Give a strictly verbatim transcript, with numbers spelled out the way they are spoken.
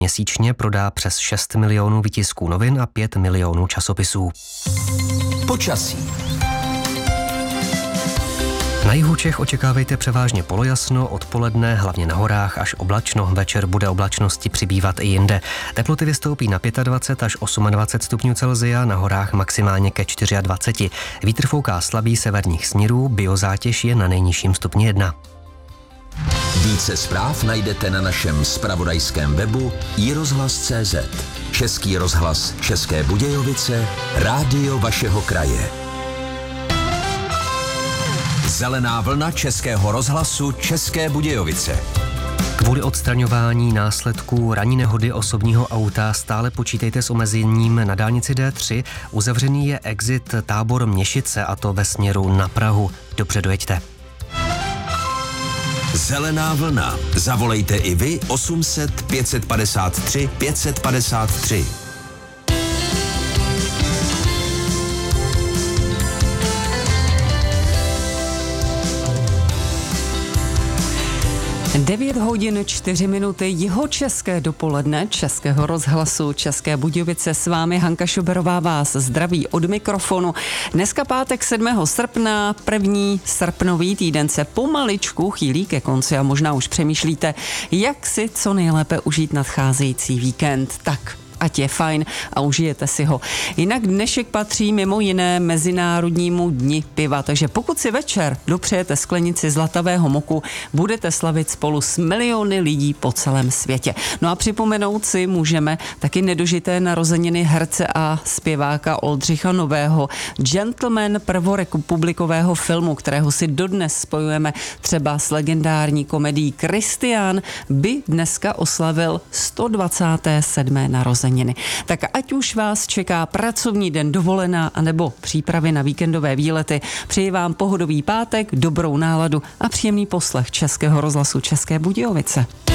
Měsíčně prodá přes šest milionů výtisků novin a pět milionů časopisů. Počasí. Na jihu Čech očekávejte převážně polojasno, odpoledne, hlavně na horách až oblačno. Večer bude oblačnosti přibývat i jinde. Teploty vystoupí na dvacet pět až dvacet osm stupňů Celsia, na horách maximálně ke dvacet čtyři. Vítr fouká slabý severních směrů, biozátěž je na nejnižším stupni jedna. Více zpráv najdete na našem zpravodajském webu i rozhlas tečka cé zet. Český rozhlas České Budějovice, rádio vašeho kraje. Zelená vlna Českého rozhlasu České Budějovice. Kvůli odstraňování následků ranní nehody osobního auta stále počítejte s omezením na dálnici D tři. Uzavřený je exit Tábor Měšice, a to ve směru na Prahu. Dobře dojeďte. Zelená vlna. Zavolejte i vy osm set pět padesát tři pět padesát tři. devět hodin čtyři minuty, jihočeské dopoledne Českého rozhlasu České Budějovice. S vámi Hanka Šuberová vás zdraví od mikrofonu. Dneska pátek sedmého srpna, první srpnový týden se pomaličku chýlí ke konci a možná už přemýšlíte, jak si co nejlépe užít nadcházející víkend. Tak ať je fajn a užijete si ho. Jinak dnešek patří mimo jiné Mezinárodnímu dni piva, takže pokud si večer dopřejete sklenici zlatavého moku, budete slavit spolu s miliony lidí po celém světě. No a připomenout si můžeme taky nedožité narozeniny herce a zpěváka Oldřicha Nového, gentleman prvorepublikového filmu, kterého si dodnes spojujeme třeba s legendární komedií Kristián, by dneska oslavil sto dvacáté sedmé narozeniny. Tak ať už vás čeká pracovní den, dovolená anebo přípravy na víkendové výlety, přeji vám pohodový pátek, dobrou náladu a příjemný poslech Českého rozhlasu České Budějovice.